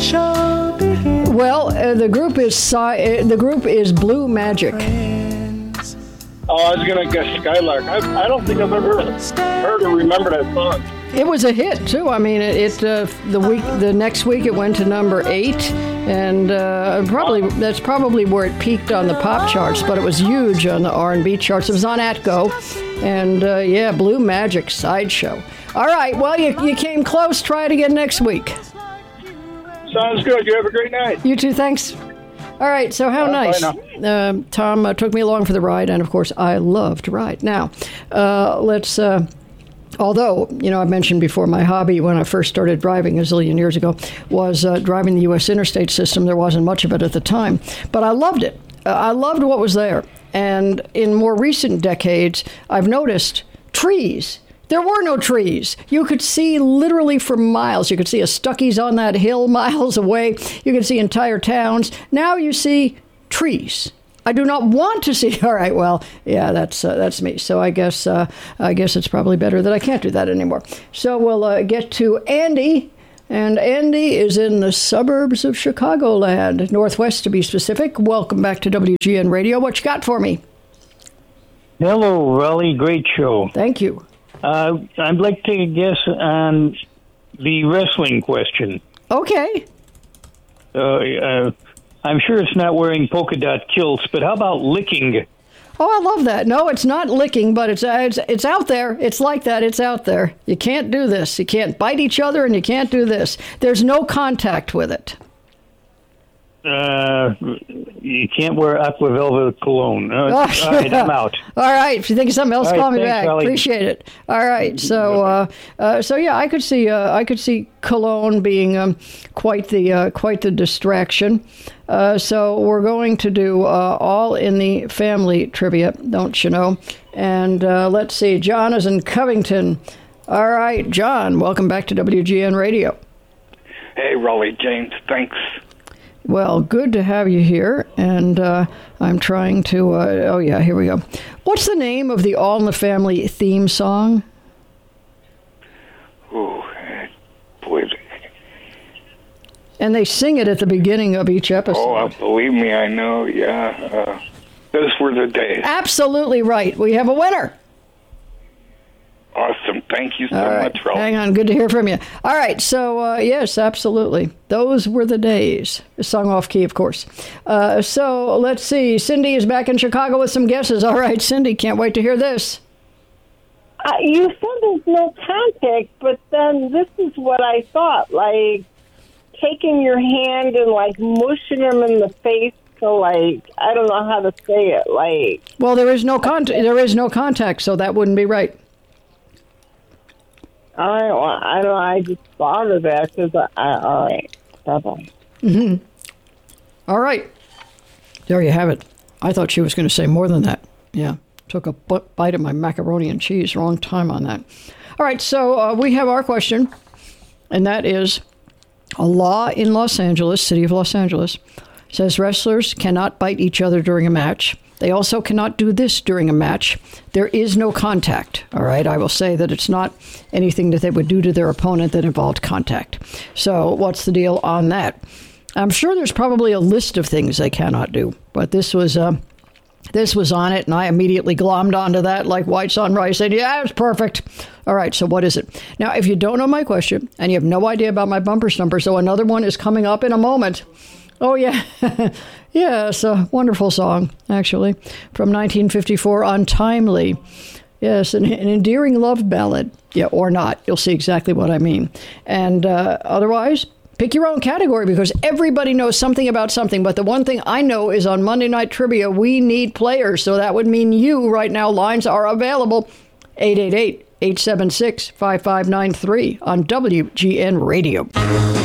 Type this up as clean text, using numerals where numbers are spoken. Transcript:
Well, the group is Blue Magic. Oh, I was going to guess Skylark. I don't think I've ever heard or remember that song. It was a hit too. I mean, the next week it went to number 8, and that's probably where it peaked on the pop charts. But it was huge on the R&B charts. It was on Atco, and Blue Magic Sideshow. All right, well, you came close. Try it again next week. Sounds good. You have a great night. You too. Thanks. All right, so how nice. Tom took me along for the ride, and of course, I love to ride. Now, let's. Although, I've mentioned before, my hobby when I first started driving a zillion years ago was driving the U.S. interstate system. There wasn't much of it at the time, but I loved it. I loved what was there. And in more recent decades, I've noticed trees. There were no trees. You could see literally for miles. You could see a Stuckey's on that hill miles away. You could see entire towns. Now you see trees. I do not want to see. All right, well, yeah, that's me. So I guess it's probably better that I can't do that anymore. So we'll get to Andy, and Andy is in the suburbs of Chicagoland, Northwest to be specific. Welcome back to WGN Radio. What you got for me? Hello, Raleigh. Great show. Thank you. I'd like to guess on the wrestling question. Okay. I'm sure it's not wearing polka dot kilts, but how about licking? Oh, I love that. No, it's not licking, but it's out there. It's like that. It's out there. You can't do this. You can't bite each other, and you can't do this. There's no contact with it. You can't wear Aqua Velvet cologne. All right, I'm out. All right. If you think of something else, call me back. Charlie. Appreciate it. All right. So yeah, I could see cologne being quite the distraction. So we're going to do all in the family trivia, don't you know? And let's see. John is in Covington. All right, John. Welcome back to WGN Radio. Hey, Raleigh, James. Thanks. Well, good to have you here, and I'm trying to, here we go. What's the name of the All in the Family theme song? Oh, boy. And they sing it at the beginning of each episode. Oh, believe me, I know, yeah. Those were the days. Absolutely right. We have a winner. Awesome. Thank you so much, Raleigh. Hang on. Good to hear from you. All right. So, yes, absolutely. Those were the days. Sung off key, of course. So, let's see. Cindy is back in Chicago with some guesses. All right, Cindy, can't wait to hear this. You said there's no contact, but then this is what I thought. Like, taking your hand and, like, mushing them in the face. So, like, I don't know how to say it. Like, well, there is no contact, so that wouldn't be right. I don't know. I just thought of that because all right. Bye-bye. Mm-hmm. All right. There you have it. I thought she was going to say more than that. Yeah. Took a bite of my macaroni and cheese. Wrong time on that. All right. So we have our question, and that is a law in Los Angeles, city of Los Angeles, says wrestlers cannot bite each other during a match. They also cannot do this during a match. There is no contact, all right? I will say that it's not anything that they would do to their opponent that involved contact. So what's the deal on that? I'm sure there's probably a list of things they cannot do, but this was on it, and I immediately glommed onto that like whites on rice. Said, yeah, it's perfect. All right, so what is it? Now, if you don't know my question, and you have no idea about my bumper stumper, so another one is coming up in a moment. Oh, yeah. Yeah, it's a wonderful song, actually, from 1954, Untimely. Yes, an endearing love ballad. Yeah, or not. You'll see exactly what I mean. And otherwise, pick your own category because everybody knows something about something. But the one thing I know is on Monday Night Trivia, we need players. So that would mean you right now. Lines are available. 888-876-5593 on WGN Radio.